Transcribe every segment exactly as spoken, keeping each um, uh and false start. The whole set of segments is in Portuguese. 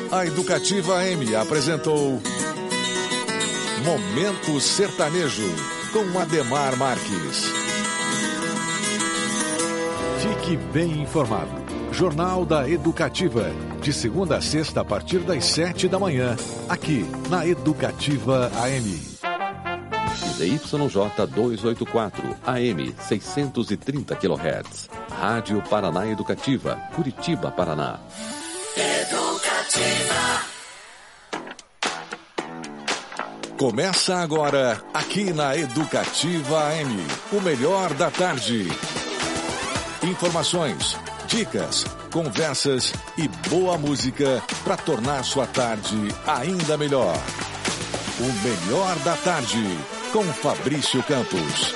A Educativa M apresentou Momento Sertanejo, com Ademar Marques. Fique bem informado. Jornal da Educativa, de segunda a sexta a partir das sete da manhã, aqui na Educativa A M. D Y J duzentos e oitenta e quatro, A M seiscentos e trinta quilohertz. Rádio Paraná Educativa, Curitiba, Paraná. Educativa. Começa agora, aqui na Educativa A M, o melhor da tarde. Informações, dicas, conversas e boa música para tornar sua tarde ainda melhor. O melhor da tarde, com Fabrício Campos.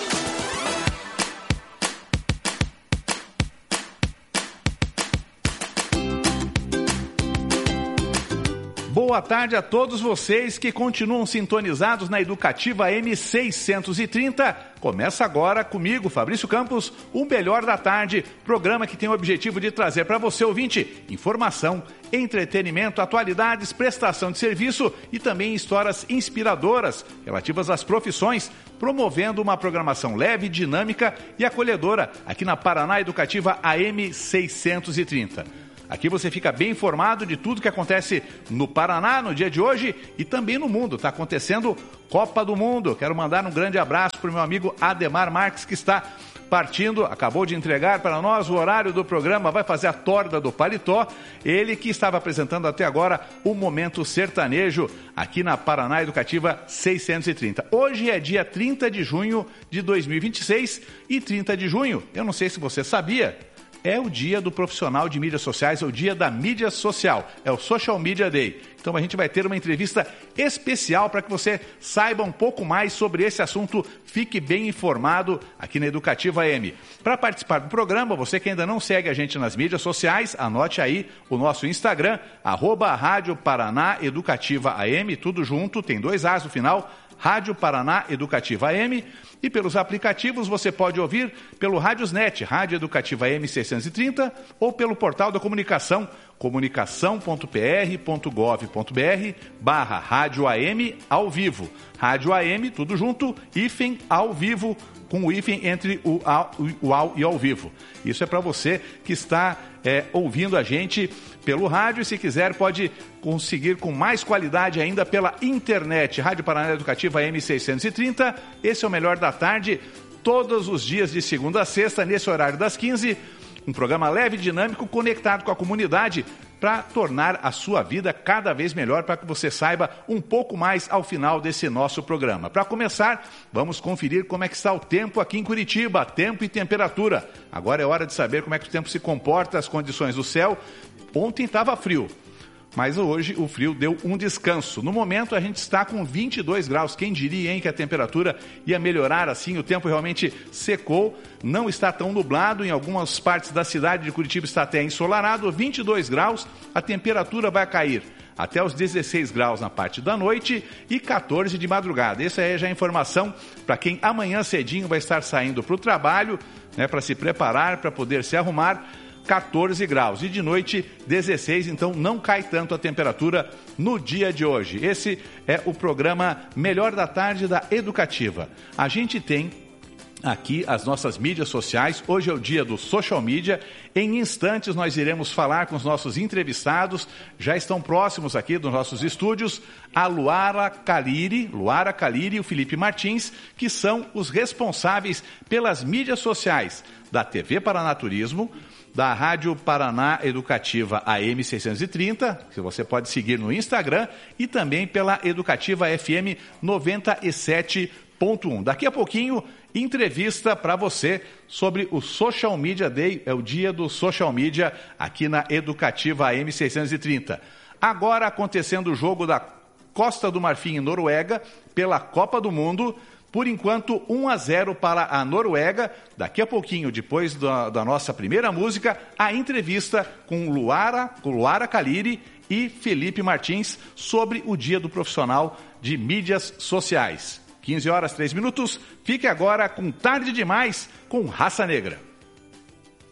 Boa tarde a todos vocês que continuam sintonizados na Educativa M seiscentos e trinta. Começa agora comigo, Fabrício Campos, o Melhor da Tarde, programa que tem o objetivo de trazer para você, ouvinte, informação, entretenimento, atualidades, prestação de serviço e também histórias inspiradoras relativas às profissões, promovendo uma programação leve, dinâmica e acolhedora aqui na Paraná Educativa A M seiscentos e trinta. Aqui você fica bem informado de tudo que acontece no Paraná no dia de hoje e também no mundo. Está acontecendo Copa do Mundo. Quero mandar um grande abraço para o meu amigo Ademar Marques, que está partindo, acabou de entregar para nós o horário do programa, vai fazer a torda do paletó. Ele que estava apresentando até agora o Momento Sertanejo aqui na Paraná Educativa seiscentos e trinta. Hoje é dia trinta de junho de dois mil e vinte e seis e trinta de junho, eu não sei se você sabia, é o dia do profissional de mídias sociais, é o dia da mídia social, é o Social Media Day. Então a gente vai ter uma entrevista especial para que você saiba um pouco mais sobre esse assunto, fique bem informado aqui na Educativa M. Para participar do programa, você que ainda não segue a gente nas mídias sociais, anote aí o nosso Instagram, arroba Rádio Paraná Educativa A M, tudo junto, tem dois As no final, Rádio Paraná Educativa A M, e pelos aplicativos você pode ouvir pelo Rádiosnet, Rádio Educativa A M seiscentos e trinta, ou pelo portal da comunicação, comunicação ponto p r ponto gov ponto b r barra Rádio A M ao vivo. Rádio A M, tudo junto, hífen ao vivo, com o hífen entre o ao, o ao e ao vivo. Isso é para você que está é, ouvindo a gente pelo rádio e se quiser pode conseguir com mais qualidade ainda pela internet. Rádio Paraná Educativa A M seiscentos e trinta, esse é o Melhor da Tarde, todos os dias de segunda a sexta, nesse horário das quinze, um programa leve e dinâmico conectado com a comunidade para tornar a sua vida cada vez melhor, para que você saiba um pouco mais ao final desse nosso programa. Para começar, vamos conferir como é que está o tempo aqui em Curitiba, tempo e temperatura. Agora é hora de saber como é que o tempo se comporta, as condições do céu. Ontem estava frio, mas hoje o frio deu um descanso. No momento a gente está com vinte e dois graus. Quem diria, hein, que a temperatura ia melhorar assim? O tempo realmente secou, não está tão nublado. Em algumas partes da cidade de Curitiba está até ensolarado. vinte e dois graus, a temperatura vai cair até os dezesseis graus na parte da noite e quatorze de madrugada. Essa é já a informação para quem amanhã cedinho vai estar saindo para o trabalho, né, para se preparar, para poder se arrumar. quatorze graus e de noite dezesseis, então não cai tanto a temperatura no dia de hoje. Esse é o programa Melhor da Tarde da Educativa. A gente tem aqui as nossas mídias sociais, hoje é o dia do Social Media, em instantes nós iremos falar com os nossos entrevistados, já estão próximos aqui dos nossos estúdios, a Luara Caliri, Luara Caliri e o Felipe Martins, que são os responsáveis pelas mídias sociais da T V Paranaturismo, da Rádio Paraná Educativa A M seiscentos e trinta, que você pode seguir no Instagram, e também pela Educativa F M noventa e sete ponto um. Daqui a pouquinho, entrevista para você sobre o Social Media Day, é o dia do Social Media aqui na Educativa A M seiscentos e trinta. Agora acontecendo o jogo da Costa do Marfim e Noruega pela Copa do Mundo. Por enquanto, um a zero para a Noruega. Daqui a pouquinho, depois da, da nossa primeira música, a entrevista com Luara, com Luara Caliri e Felipe Martins sobre o Dia do Profissional de Mídias Sociais. quinze horas, três minutos. Fique agora com Tarde Demais com Raça Negra.